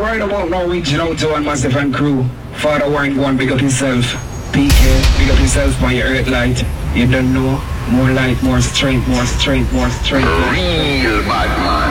right about now, reaching out to one Massive and crew. Father Warren, go and big up yourself. PK, big up yourself by your earth light. You don't know. More light, more strength, more strength, more strength. Real bad man.